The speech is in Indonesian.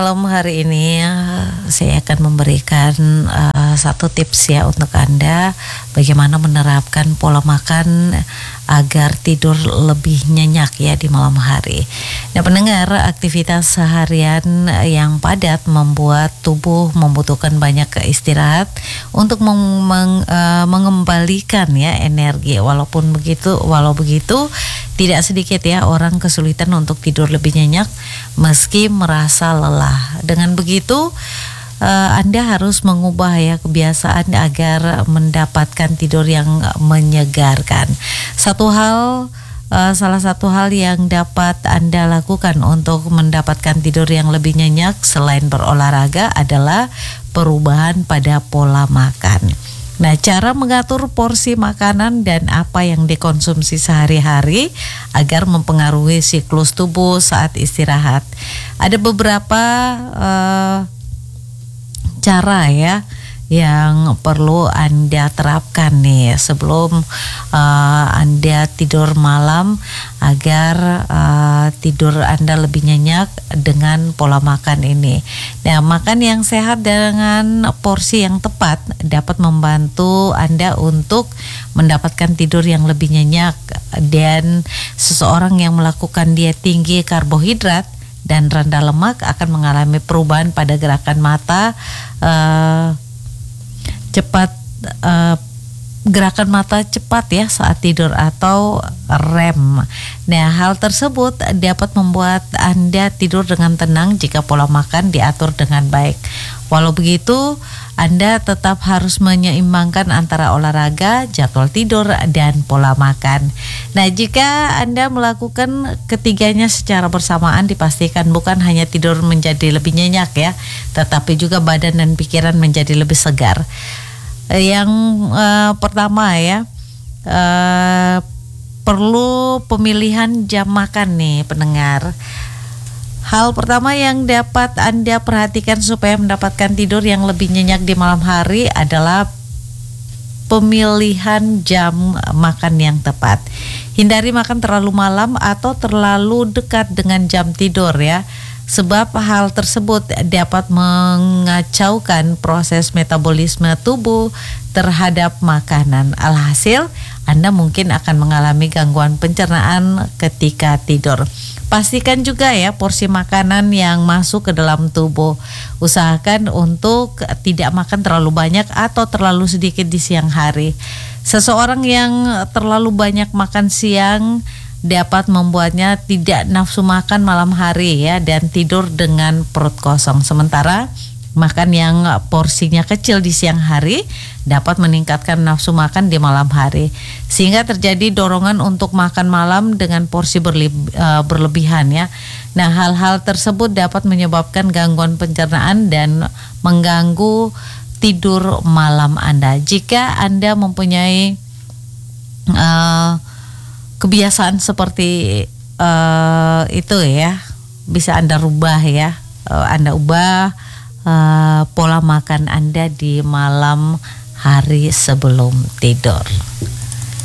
Malam hari ini saya akan memberikan satu tips ya untuk Anda bagaimana menerapkan pola makan agar tidur lebih nyenyak ya di malam hari. Nah, pendengar, aktivitas seharian yang padat membuat tubuh membutuhkan banyak istirahat untuk mengembalikan ya energi. Walau begitu tidak sedikit ya orang kesulitan untuk tidur lebih nyenyak meski merasa lelah. Dengan begitu Anda harus mengubah ya kebiasaan agar mendapatkan tidur yang menyegarkan. Salah satu hal yang dapat Anda lakukan untuk mendapatkan tidur yang lebih nyenyak selain berolahraga adalah perubahan pada pola makan. Nah, cara mengatur porsi makanan dan apa yang dikonsumsi sehari-hari agar mempengaruhi siklus tubuh saat istirahat. Ada beberapa cara ya yang perlu Anda terapkan nih sebelum Anda tidur malam agar tidur Anda lebih nyenyak dengan pola makan ini. Nah, makan yang sehat dengan porsi yang tepat dapat membantu Anda untuk mendapatkan tidur yang lebih nyenyak, dan seseorang yang melakukan diet tinggi karbohidrat dan rendah lemak akan mengalami perubahan pada gerakan mata gerakan mata cepat ya saat tidur atau REM. Nah, hal tersebut dapat membuat Anda tidur dengan tenang jika pola makan diatur dengan baik. Walau begitu, Anda tetap harus menyeimbangkan antara olahraga, jadwal tidur, dan pola makan. Nah, jika Anda melakukan ketiganya secara bersamaan, dipastikan bukan hanya tidur menjadi lebih nyenyak ya, tetapi juga badan dan pikiran menjadi lebih segar. Yang pertama ya, perlu pemilihan jam makan nih pendengar. Hal pertama yang dapat Anda perhatikan supaya mendapatkan tidur yang lebih nyenyak di malam hari adalah pemilihan jam makan yang tepat. Hindari makan terlalu malam atau terlalu dekat dengan jam tidur ya, sebab hal tersebut dapat mengacaukan proses metabolisme tubuh terhadap makanan. Alhasil, Anda mungkin akan mengalami gangguan pencernaan ketika tidur. Pastikan juga ya porsi makanan yang masuk ke dalam tubuh. Usahakan untuk tidak makan terlalu banyak atau terlalu sedikit di siang hari. Seseorang yang terlalu banyak makan siang dapat membuatnya tidak nafsu makan malam hari ya, dan tidur dengan perut kosong. Sementara makan yang porsinya kecil di siang hari dapat meningkatkan nafsu makan di malam hari, sehingga terjadi dorongan untuk makan malam dengan porsi berlebihan ya. Nah, hal-hal tersebut dapat menyebabkan gangguan pencernaan dan mengganggu tidur malam Anda. Jika Anda mempunyai kebiasaan seperti itu ya, bisa Anda rubah ya. Anda ubah pola makan Anda di malam hari sebelum tidur.